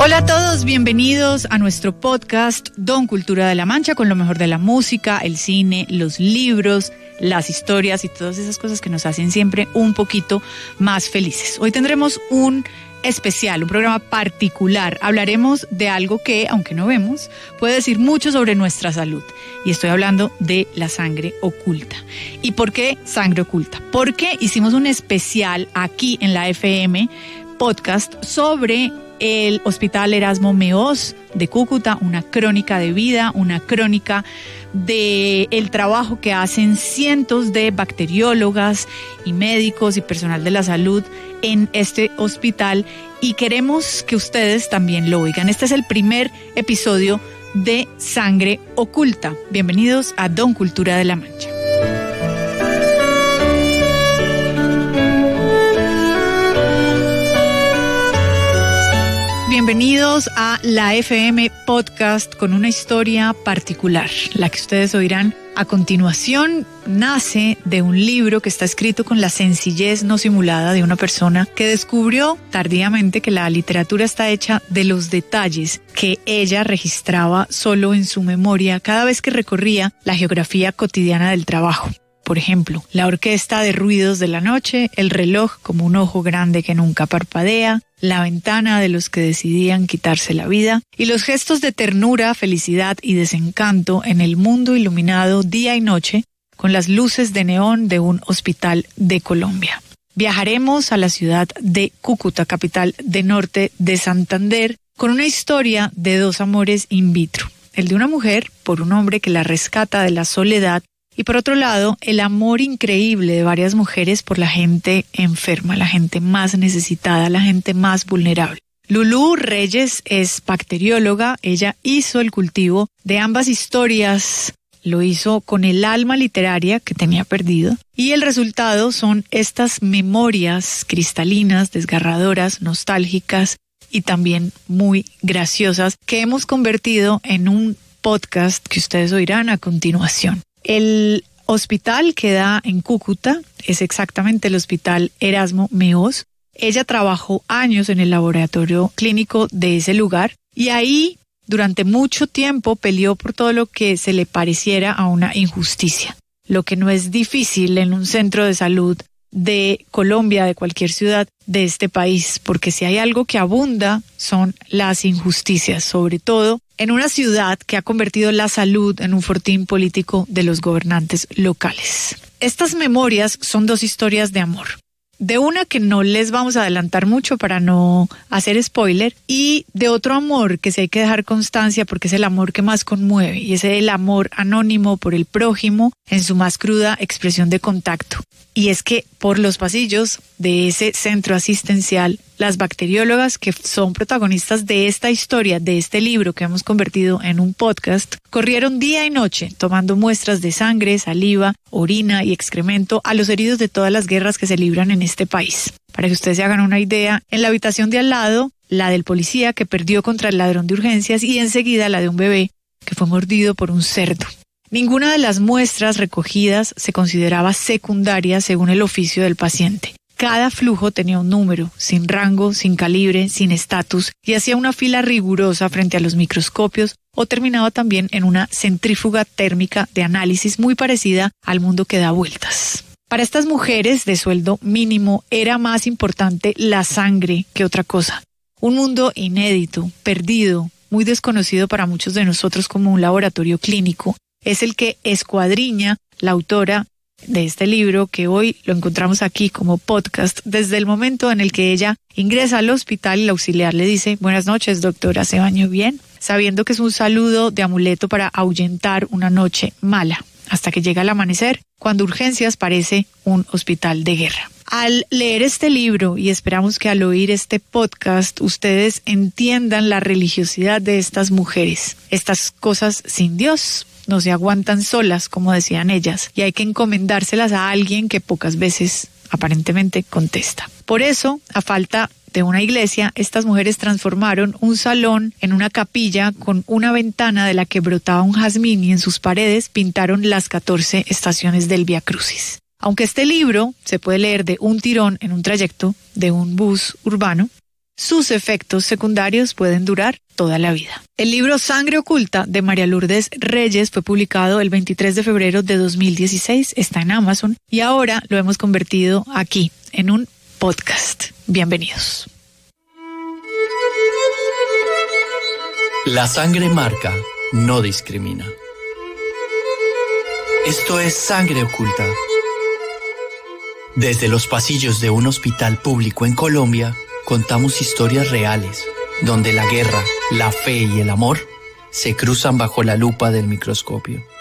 Hola a todos, bienvenidos a nuestro podcast Don Cultura de la Mancha, con lo mejor de la música, el cine, los libros, las historias y todas esas cosas que nos hacen siempre un poquito más felices. Hoy tendremos un especial, un programa particular. Hablaremos de algo que, aunque no vemos, puede decir mucho sobre nuestra salud. Y estoy hablando de la sangre oculta. ¿Y por qué sangre oculta? Porque hicimos un especial aquí en la FM Podcast sobre el Hospital Erasmo Meós de Cúcuta, una crónica de vida, una crónica de el trabajo que hacen cientos de bacteriólogas y médicos y personal de la salud en este hospital, y queremos que ustedes también lo oigan. Este es el primer episodio de Sangre Oculta. Bienvenidos a Don Cultura de la Mancha. Bienvenidos a la FM Podcast con una historia particular. La que ustedes oirán a continuación nace de un libro que está escrito con la sencillez no simulada de una persona que descubrió tardíamente que la literatura está hecha de los detalles que ella registraba solo en su memoria cada vez que recorría la geografía cotidiana del trabajo. Por ejemplo, la orquesta de ruidos de la noche, el reloj como un ojo grande que nunca parpadea, la ventana de los que decidían quitarse la vida y los gestos de ternura, felicidad y desencanto en el mundo iluminado día y noche con las luces de neón de un hospital de Colombia. Viajaremos a la ciudad de Cúcuta, capital de norte de Santander, con una historia de dos amores in vitro. El de una mujer por un hombre que la rescata de la soledad, y por otro lado, el amor increíble de varias mujeres por la gente enferma, la gente más necesitada, la gente más vulnerable. Lulú Reyes es bacterióloga, ella hizo el cultivo de ambas historias, lo hizo con el alma literaria que tenía perdido, y el resultado son estas memorias cristalinas, desgarradoras, nostálgicas y también muy graciosas que hemos convertido en un podcast que ustedes oirán a continuación. El hospital queda en Cúcuta, es exactamente el Hospital Erasmo Meós. Ella trabajó años en el laboratorio clínico de ese lugar y ahí durante mucho tiempo peleó por todo lo que se le pareciera a una injusticia, lo que no es difícil en un centro de salud de Colombia, de cualquier ciudad de este país, porque si hay algo que abunda son las injusticias, sobre todo en una ciudad que ha convertido la salud en un fortín político de los gobernantes locales. Estas memorias son dos historias de amor. De una que no les vamos a adelantar mucho para no hacer spoiler, y de otro amor que sí hay que dejar constancia porque es el amor que más conmueve, y es el amor anónimo por el prójimo en su más cruda expresión de contacto. Y es que por los pasillos de ese centro asistencial, las bacteriólogas que son protagonistas de esta historia, de este libro que hemos convertido en un podcast, corrieron día y noche tomando muestras de sangre, saliva, orina y excremento a los heridos de todas las guerras que se libran en este país. Para que ustedes se hagan una idea, en la habitación de al lado, la del policía que perdió contra el ladrón de urgencias, y enseguida la de un bebé que fue mordido por un cerdo. Ninguna de las muestras recogidas se consideraba secundaria según el oficio del paciente. Cada flujo tenía un número, sin rango, sin calibre, sin estatus, y hacía una fila rigurosa frente a los microscopios o terminaba también en una centrífuga térmica de análisis muy parecida al mundo que da vueltas. Para estas mujeres de sueldo mínimo era más importante la sangre que otra cosa. Un mundo inédito, perdido, muy desconocido para muchos de nosotros como un laboratorio clínico, es el que escuadriña la autora de este libro, que hoy lo encontramos aquí como podcast, desde el momento en el que ella ingresa al hospital y el auxiliar le dice: buenas noches, doctora, ¿se bañó bien? Sabiendo que es un saludo de amuleto para ahuyentar una noche mala, hasta que llega el amanecer, cuando urgencias parece un hospital de guerra. Al leer este libro, y esperamos que al oír este podcast ustedes entiendan la religiosidad de estas mujeres, estas cosas sin Dios no se aguantan solas, como decían ellas, y hay que encomendárselas a alguien que pocas veces aparentemente contesta. Por eso, a falta de una iglesia, estas mujeres transformaron un salón en una capilla con una ventana de la que brotaba un jazmín, y en sus paredes pintaron las 14 estaciones del Vía Crucis. Aunque este libro se puede leer de un tirón en un trayecto de un bus urbano, sus efectos secundarios pueden durar toda la vida. El libro Sangre Oculta de María Lourdes Reyes fue publicado el 23 de febrero de 2016, está en Amazon y ahora lo hemos convertido aquí en un podcast. Bienvenidos. La sangre marca, no discrimina. Esto es Sangre Oculta. Desde los pasillos de un hospital público en Colombia, contamos historias reales, donde la guerra, la fe y el amor se cruzan bajo la lupa del microscopio.